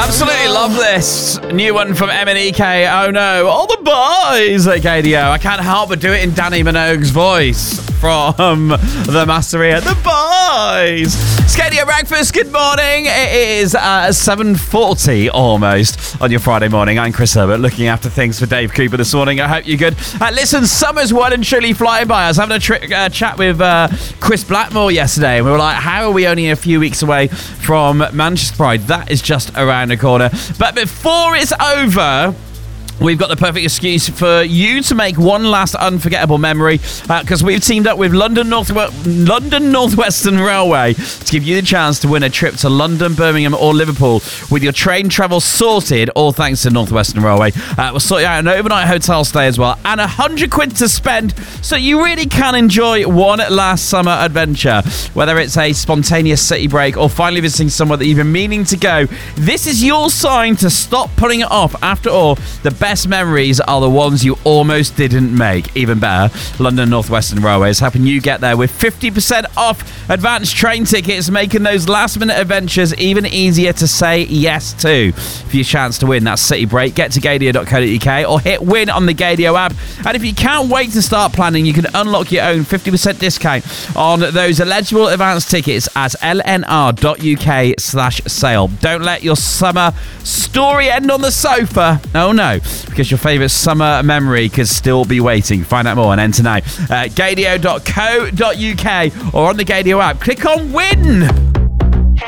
Absolutely love this new one from MNEK. Oh no, all the boys at KDO. I can't help but do it in Danny Minogue's voice from the Masseria. The boys. It's KDO Breakfast. Good morning. It is 7:40 almost on your Friday morning. I'm Chris Herbert, looking after things for Dave Cooper this morning. I hope you're good. Listen, summer's well and truly flying by. I was having a chat with Chris Blackmore yesterday, and we were like, how are we only a few weeks away from Manchester Pride? That is just around the corner. But before it's over, we've got the perfect excuse for you to make one last unforgettable memory, because we've teamed up with London Northwestern Railway to give you the chance to win a trip to London, Birmingham or Liverpool with your train travel sorted, all thanks to Northwestern Railway. We'll sort you out an overnight hotel stay as well, and £100 to spend so you really can enjoy one last summer adventure. Whether it's a spontaneous city break or finally visiting somewhere that you've been meaning to go, this is your sign to stop putting it off. After all, the best memories are the ones you almost didn't make. Even better, London Northwestern Railway is helping you get there with 50% off advanced train tickets, making those last minute adventures even easier to say yes to. For your chance to win that city break, get to gadio.co.uk or hit win on the Gadio app. And if you can't wait to start planning, you can unlock your own 50% discount on those eligible advanced tickets at lnr.uk/sale. Don't let your summer story end on the sofa. Oh no, because your favourite summer memory could still be waiting. Find out more and enter now at gadio.co.uk or on the Gadio app. Click on win.